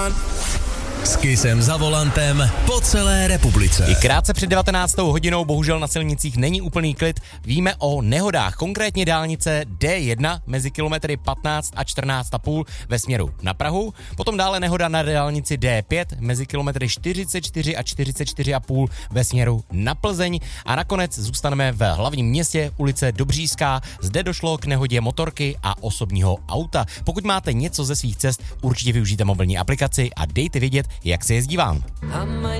S Kissem za volantem po celé republice. I krátce před 19. hodinou bohužel na silnicích není úplný klid. Víme o nehodách, konkrétně dálnice D1 mezi kilometry 15 a 14,5 ve směru na Prahu. Potom dále nehoda na dálnici D5 mezi kilometry 44 a 44,5 ve směru na Plzeň. A nakonec zůstaneme v hlavním městě, ulice Dobříšská. Zde došlo k nehodě motorky a osobního auta. Pokud máte něco ze svých cest, určitě využijte mobilní aplikaci a dejte vědět, jak se jezdí vám.